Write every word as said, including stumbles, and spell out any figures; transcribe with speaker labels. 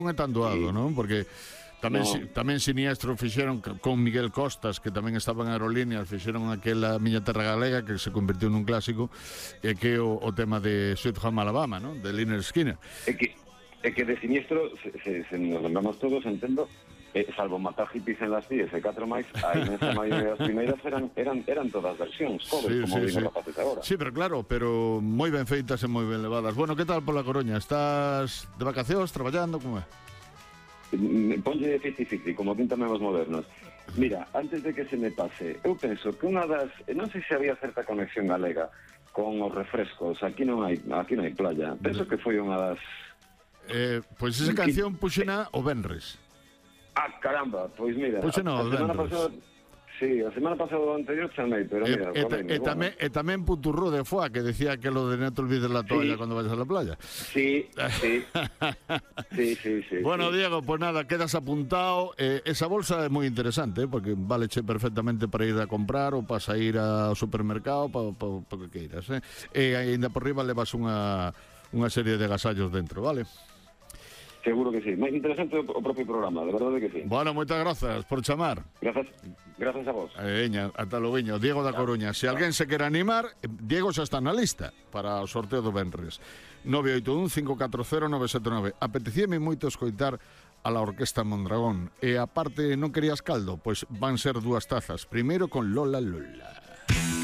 Speaker 1: non é tan doado,
Speaker 2: Sí.
Speaker 1: non? Porque tamén,
Speaker 2: No.
Speaker 1: si, tamén siniestro fixeron c- con Miguel Costas, que tamén estaba en Aerolíneas, fixeron aquela Miña Terra Galega, que se convertiu nun clásico, e que é o, o tema de Sweet Home Alabama, non? De Lynyrd Skynyrd.
Speaker 2: É que, é que de siniestro, se, se, se nos lembramos todos, entendo, eh, salvo matar hippies en las vías e catro máis, a inmensa maioría das primeiras eran, eran, eran todas versións, covers,
Speaker 1: Sí,
Speaker 2: como
Speaker 1: sí,
Speaker 2: sí,
Speaker 1: sí.
Speaker 2: os rapaces agora.
Speaker 1: Sí, pero claro, pero moi ben feitas e moi ben levadas. Bueno, que tal pola Coruña? Estás de vacacións, traballando, como é?
Speaker 2: Mm, Ponlle cincuenta cincuenta, como pintan os modernos. Mira, antes de que se me pase, eu penso que unha das... Non sei se había certa conexión galega con os refrescos. Aquí non hai, aquí non hai playa. Penso que foi unha das...
Speaker 1: Eh, pois esa canción puxena o Benres.
Speaker 2: Ah, caramba, pois mira,
Speaker 1: Puxe no,
Speaker 2: a, a semana
Speaker 1: venres.
Speaker 2: pasada... Sí, a semana pasada o anterior chamei, pero
Speaker 1: E,
Speaker 2: mira,
Speaker 1: e, ta-
Speaker 2: bueno,
Speaker 1: e tamén, e tamén Puturro de Foa, que decía que lo de non te olvides la toalla
Speaker 2: Sí.
Speaker 1: cando vayas a la playa.
Speaker 2: Sí, sí, sí, sí, sí.
Speaker 1: Bueno,
Speaker 2: sí.
Speaker 1: Diego, pues nada, quedas apuntado. Eh, esa bolsa é moi interesante, eh, porque vale che perfectamente para ir a comprar ou para ir ao supermercado, para pa, pa que queiras. Eh? E ainda por riba levas unha, unha serie de agasallos dentro, vale?
Speaker 2: Seguro que sí. Máis interesante o, o propio programa, de verdade que sí.
Speaker 1: Bueno, moitas grazas por chamar.
Speaker 2: Grazas, grazas a vos.
Speaker 1: Eh, veña, ata loguiño, Diego da Coruña. Se alguén se quer animar, eh, Diego xa está na lista para o sorteo do Benres. nove oito un, cinco catro cero, nove sete nove. Apetecíame moito escoitar a la Orquesta Mondragón. E aparte non querías caldo, pois van ser dúas tazas. Primeiro con Lola Lola.